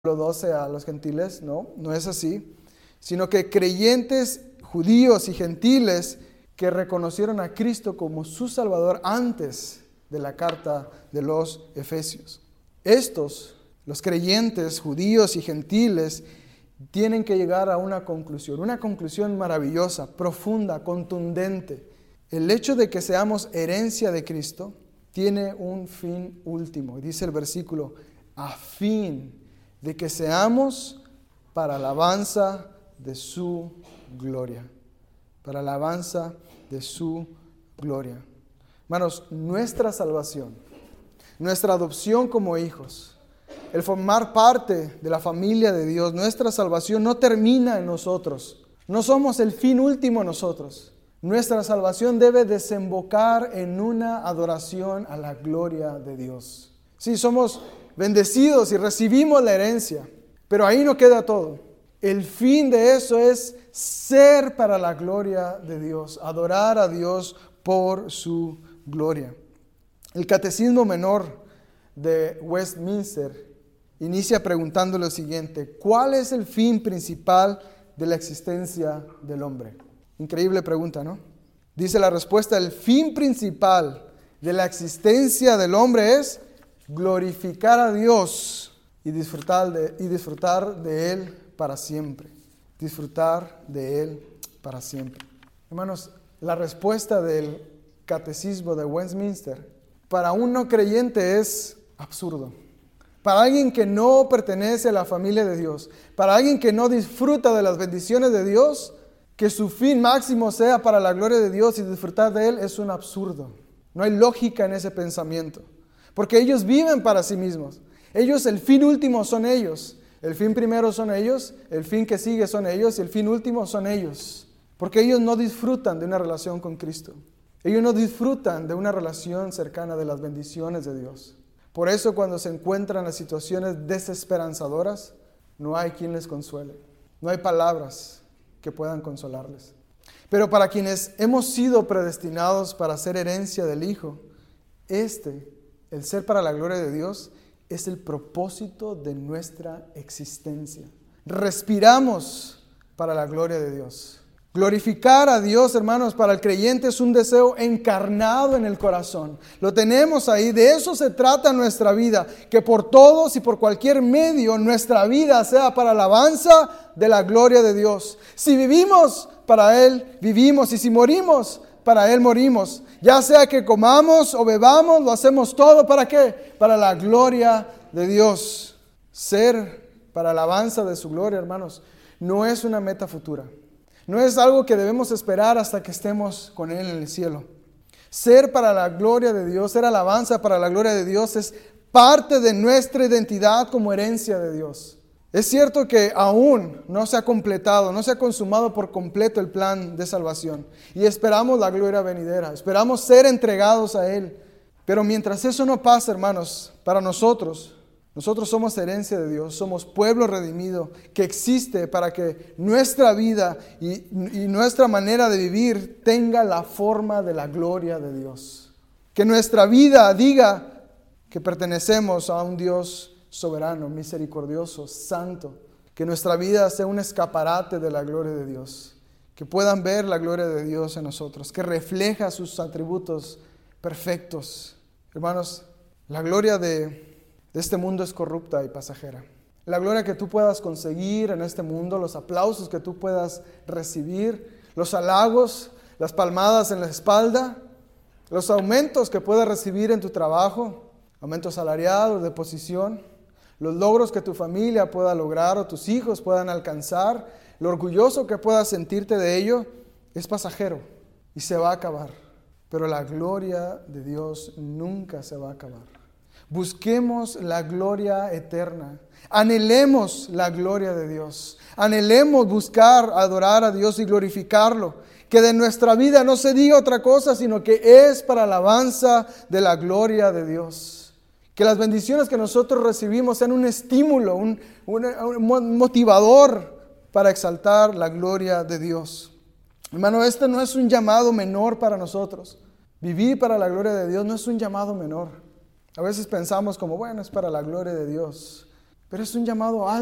12 a los gentiles, no es así, sino que creyentes judíos y gentiles que reconocieron a Cristo como su Salvador antes de la carta de los Efesios. Estos, los creyentes judíos y gentiles, tienen que llegar a una conclusión maravillosa, profunda, contundente. El hecho de que seamos herencia de Cristo tiene un fin último. Dice el versículo, a fin de que seamos para alabanza de su gloria. Para alabanza de su gloria. Hermanos, nuestra salvación, nuestra adopción como hijos, el formar parte de la familia de Dios, nuestra salvación no termina en nosotros. No somos el fin último nosotros. Nuestra salvación debe desembocar en una adoración a la gloria de Dios. Sí, somos bendecidos y recibimos la herencia, pero ahí no queda todo. El fin de eso es ser para la gloria de Dios, adorar a Dios por su gloria. El Catecismo Menor de Westminster inicia preguntando lo siguiente: ¿cuál es el fin principal de la existencia del hombre? Increíble pregunta, ¿no? Dice la respuesta: el fin principal de la existencia del hombre es glorificar a Dios y disfrutar de Él para siempre. Disfrutar de Él para siempre. Hermanos, la respuesta del Catecismo de Westminster para un no creyente es absurdo. Para alguien que no pertenece a la familia de Dios, para alguien que no disfruta de las bendiciones de Dios, que su fin máximo sea para la gloria de Dios y disfrutar de Él es un absurdo. No hay lógica en ese pensamiento, porque ellos viven para sí mismos. Ellos, el fin último son ellos. El fin primero son ellos, el fin que sigue son ellos y el fin último son ellos. Porque ellos no disfrutan de una relación con Cristo. Ellos no disfrutan de una relación cercana de las bendiciones de Dios. Por eso cuando se encuentran en situaciones desesperanzadoras, no hay quien les consuele. No hay palabras que puedan consolarles. Pero para quienes hemos sido predestinados para ser herencia del Hijo, el ser para la gloria de Dios, es el propósito de nuestra existencia. Respiramos para la gloria de Dios. Glorificar a Dios, hermanos, para el creyente es un deseo encarnado en el corazón. Lo tenemos ahí, de eso se trata nuestra vida, que por todos y por cualquier medio nuestra vida sea para alabanza de la gloria de Dios. Si vivimos, para Él vivimos, y si morimos, para Él morimos. Ya sea que comamos o bebamos, lo hacemos todo, ¿para qué? Para la gloria de Dios. Ser para alabanza de su gloria, hermanos, no es una meta futura. No es algo que debemos esperar hasta que estemos con Él en el cielo. Ser para la gloria de Dios, ser alabanza para la gloria de Dios es parte de nuestra identidad como herencia de Dios. Es cierto que aún no se ha completado, no se ha consumado por completo el plan de salvación. Y esperamos la gloria venidera, esperamos ser entregados a Él. Pero mientras eso no pasa, hermanos, para nosotros somos herencia de Dios, somos pueblo redimido que existe para que nuestra vida y nuestra manera de vivir tenga la forma de la gloria de Dios. Que nuestra vida diga que pertenecemos a un Dios soberano, misericordioso, santo. Que nuestra vida sea un escaparate de la gloria de Dios. Que puedan ver la gloria de Dios en nosotros, que refleja sus atributos perfectos. Hermanos, la gloria de este mundo es corrupta y pasajera. La gloria que tú puedas conseguir en este mundo, los aplausos que tú puedas recibir, los halagos, las palmadas en la espalda, los aumentos que puedas recibir en tu trabajo, aumento salarial o de posición, los logros que tu familia pueda lograr o tus hijos puedan alcanzar, lo orgulloso que puedas sentirte de ello, es pasajero y se va a acabar. Pero la gloria de Dios nunca se va a acabar. Busquemos la gloria eterna. Anhelemos la gloria de Dios. Anhelemos buscar, adorar a Dios y glorificarlo. Que de nuestra vida no se diga otra cosa, sino que es para alabanza de la gloria de Dios. Que las bendiciones que nosotros recibimos sean un estímulo, un motivador para exaltar la gloria de Dios. Hermano, este no es un llamado menor para nosotros. Vivir para la gloria de Dios no es un llamado menor. A veces pensamos como, bueno, es para la gloria de Dios. pero es un llamado